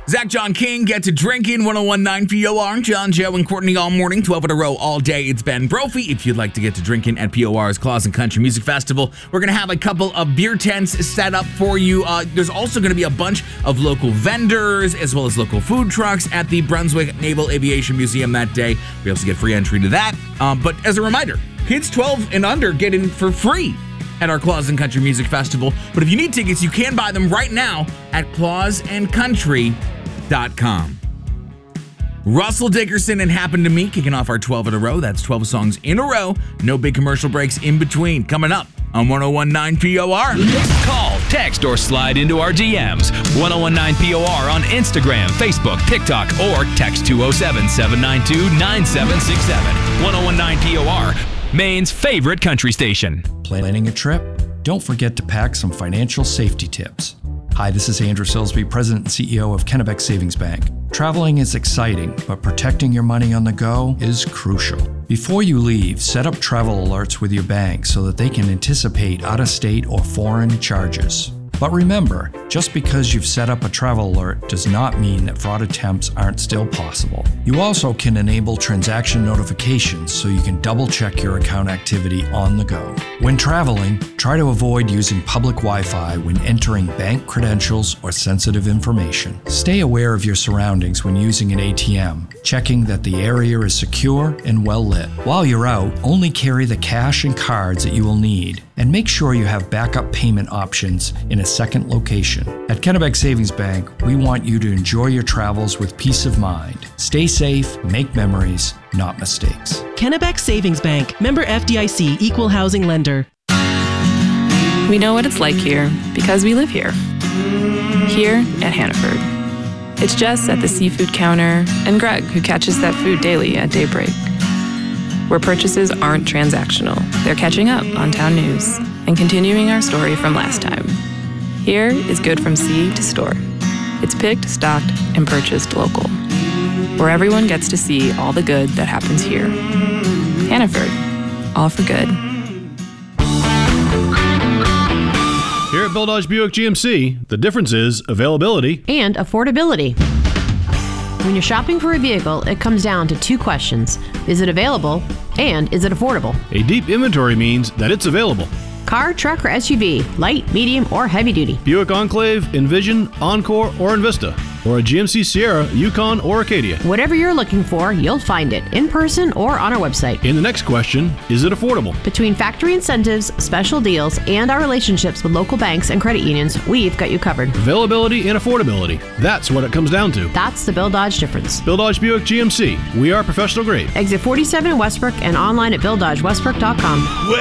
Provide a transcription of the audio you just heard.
Zach John King, Get to Drinking, 101.9 POR. John, Joe, and Courtney all morning, 12 in a row all day. It's Ben Brophy. If you'd like to get to drinking at POR's Claws and Country Music Festival, we're going to have a couple of beer tents set up for you. There's also going to be a bunch of local vendors as well as local food trucks at the Brunswick Naval Aviation Museum that day. We also get free entry to that. But as a reminder, kids 12 and under get in for free at our Claws and Country Music Festival. But if you need tickets, you can buy them right now at clawsandcountry.com. Russell Dickerson and Happen to Me kicking off our 12 in a row. That's 12 songs in a row. No big commercial breaks in between. Coming up on 101.9 POR. Call, text, or slide into our DMs. 101.9 POR on Instagram, Facebook, TikTok, or text 207-792-9767. 101.9 POR, Maine's favorite country station. Planning a trip? Don't forget to pack some financial safety tips. Hi, this is Andrew Silsby, President and CEO of Kennebec Savings Bank. Traveling is exciting, but protecting your money on the go is crucial. Before you leave, set up travel alerts with your bank so that they can anticipate out-of-state or foreign charges. But remember, just because you've set up a travel alert does not mean that fraud attempts aren't still possible. You also can enable transaction notifications so you can double-check your account activity on the go. When traveling, try to avoid using public Wi-Fi when entering bank credentials or sensitive information. Stay aware of your surroundings when using an ATM, checking that the area is secure and well lit. While you're out, only carry the cash and cards that you will need, and make sure you have backup payment options in a second location. At Kennebec Savings Bank, we want you to enjoy your travels with peace of mind. Stay safe, make memories, not mistakes. Kennebec Savings Bank, member FDIC, equal housing lender. We know what it's like here because we live here. Here at Hannaford. It's Jess at the seafood counter and Greg who catches that food daily at daybreak. Where purchases aren't transactional, they're catching up on town news and continuing our story from last time. Here is good from sea to store. It's picked, stocked, and purchased local. Where everyone gets to see all the good that happens here. Hannaford, all for good. Here at Bill Dodge Buick GMC, the difference is availability and affordability. When you're shopping for a vehicle, it comes down to two questions. Is it available? And is it affordable? A deep inventory means that it's available. Car, truck, or SUV, light, medium, or heavy duty. Buick Enclave, Envision, Encore, or Envista. Or a GMC Sierra, Yukon, or Acadia. Whatever you're looking for, you'll find it in person or on our website. In the next question, is it affordable? Between factory incentives, special deals, and our relationships with local banks and credit unions, we've got you covered. Availability and affordability. That's what it comes down to. That's the Bill Dodge difference. Bill Dodge Buick GMC. We are professional grade. Exit 47 in Westbrook and online at BillDodgeWestbrook.com.